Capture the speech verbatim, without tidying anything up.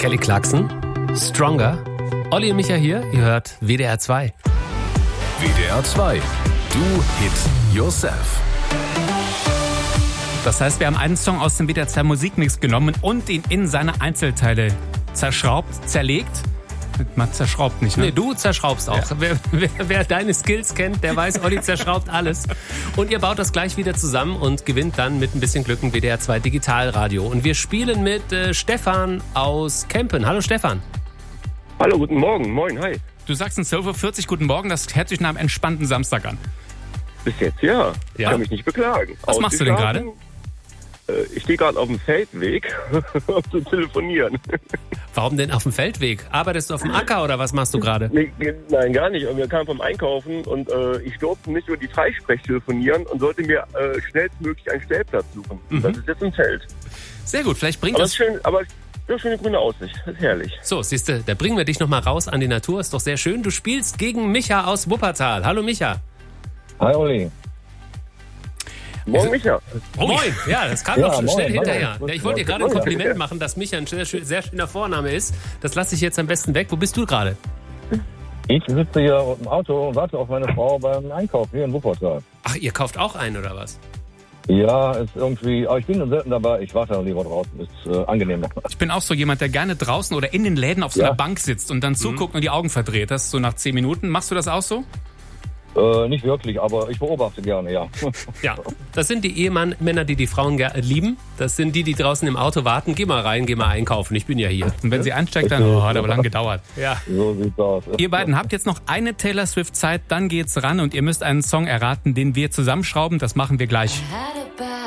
Kelly Clarkson, Stronger. Olli und Micha hier, ihr hört W D R zwei. W D R zwei, do it yourself. Das heißt, wir haben einen Song aus dem W D R zwei Musikmix genommen und ihn in seine Einzelteile zerschraubt, zerlegt. Man zerschraubt nicht, ne? Nee, du zerschraubst auch. Ja. Wer, wer, wer deine Skills kennt, der weiß, Olli zerschraubt alles. Und ihr baut das gleich wieder zusammen und gewinnt dann mit ein bisschen Glück ein W D R zwei Digitalradio. Und wir spielen mit äh, Stefan aus Kempen. Hallo Stefan. Hallo, guten Morgen. Moin, hi. Du sagst in zwölf Uhr vierzig Guten Morgen, das hört sich nach einem entspannten Samstag an. Bis jetzt, ja. Ich Ja. kann mich nicht beklagen. Was machst du denn gerade? Äh, Ich stehe gerade auf dem Feldweg, um zu telefonieren. Warum denn auf dem Feldweg? Arbeitest du auf dem Acker oder was machst du gerade? Nee, nein, gar nicht. Wir kamen vom Einkaufen und äh, ich durfte nicht über die Freisprech telefonieren und sollte mir äh, schnellstmöglich einen Stellplatz suchen. Mhm. Das ist jetzt ein Feld. Sehr gut, vielleicht bringt Aber das... es ist schön, aber ja, schöne grüne Aussicht. Das ist herrlich. So, siehst du, da bringen wir dich nochmal raus an die Natur. Ist doch sehr schön. Du spielst gegen Micha aus Wuppertal. Hallo Micha. Hi Olli. Morgen, Micha. Oh, moin. Ja, das kam Ja, doch schon moin, schnell moin. hinterher. Ja, ich wollte dir gerade ein Moin. Kompliment machen, dass Micha ein sehr, schön- sehr schöner Vorname ist. Das lasse ich jetzt am besten weg. Wo bist du gerade? Ich sitze hier im Auto und warte auf meine Frau beim Einkauf hier in Wuppertal. Ach, ihr kauft auch ein, oder was? Ja, ist irgendwie, aber ich bin selten dabei. Ich warte lieber draußen. Ist äh, angenehmer. Ich bin auch so jemand, der gerne draußen oder in den Läden auf so Ja. einer Bank sitzt und dann zuguckt und die Augen verdreht. Das ist so nach zehn Minuten. Machst du das auch so? Äh, nicht wirklich, aber ich beobachte gerne, ja. Ja. Das sind die Ehemann-Männer, die die Frauen ger- lieben. Das sind die, die draußen im Auto warten. Geh mal rein, geh mal einkaufen. Ich bin ja hier. Und wenn sie einsteigt, dann oh, hat aber lang gedauert. Ja. So sieht's aus. Ihr beiden habt jetzt noch eine Taylor Swift Zeit, dann geht's ran und ihr müsst einen Song erraten, den wir zusammenschrauben. Das machen wir gleich.